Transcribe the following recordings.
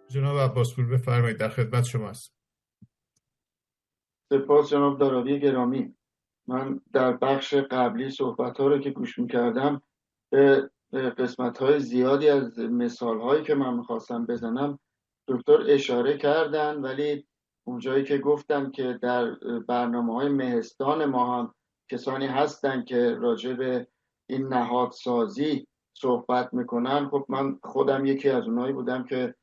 جناب عباسپور بفرمایید، در خدمت شماست. سپاس جناب دارابی گرامی. من در بخش قبلی صحبت‌ها رو که گوش می‌کردم به قسمت‌های زیادی از مثال‌هایی که من می‌خواستم بزنم دکتر اشاره کردن، ولی اونجایی که گفتم که در برنامه‌های مهستان ما هم کسانی هستن که راجع به این نهادسازی صحبت میکنن، خب من خودم یکی از اونایی بودم که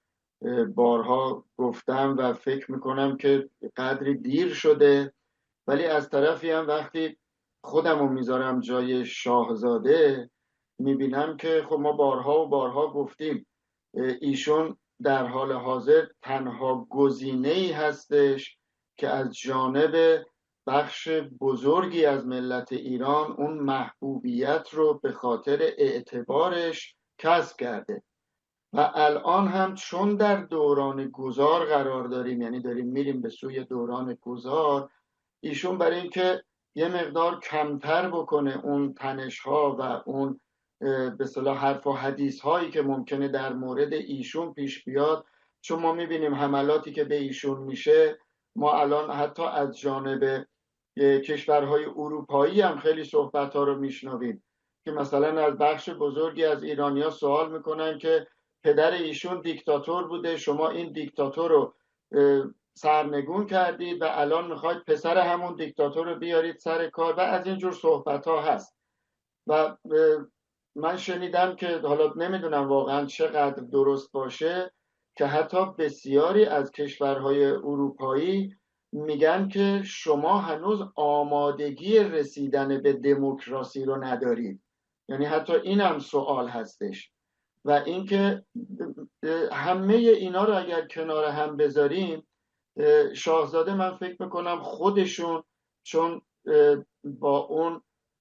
بارها گفتم و فکر میکنم که قدری دیر شده، ولی از طرفی هم وقتی خودم رو میذارم جای شاهزاده میبینم که خب ما بارها و بارها گفتیم ایشون در حال حاضر تنها گزینه‌ای هستش که از جانب بخش بزرگی از ملت ایران اون محبوبیت رو به خاطر اعتبارش کسب کرده و الان هم چون در دوران گذار قرار داریم، یعنی داریم میریم به سوی دوران گذار، ایشون برای اینکه یه مقدار کمتر بکنه اون تنش ها و اون به اصطلاح حرف و حدیث هایی که ممکنه در مورد ایشون پیش بیاد، چون ما میبینیم حملاتی که به ایشون میشه، ما الان حتی از جانب کشورهای اروپایی هم خیلی صحبت ها رو میشنویم که مثلا از بخش بزرگی از ایرانیا سوال میکنن که پدر ایشون دیکتاتور بوده، شما این دیکتاتور رو سرنگون کردید و الان میخواید پسر همون دیکتاتور رو بیارید سر کار و از اینجور صحبت ها هست. و من شنیدم که حالا نمیدونم واقعا چقدر درست باشه که حتی بسیاری از کشورهای اروپایی میگن که شما هنوز آمادگی رسیدن به دموکراسی رو ندارید، یعنی حتی اینم سوال هستش. و اینکه همه اینا رو اگر کنار هم بذاریم، شاهزاده من فکر میکنم خودشون چون با اون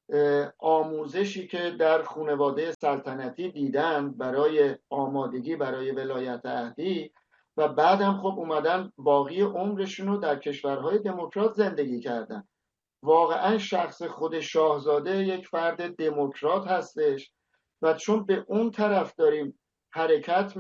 آموزشی که در خانواده سلطنتی دیدن برای آمادگی برای ولایت عهدی و بعدم خب اومدن باقی عمرشون رو در کشورهای دموکرات زندگی کردن، واقعا شخص خود شاهزاده یک فرد دموکرات هستش و چون به اون طرف داریم حرکت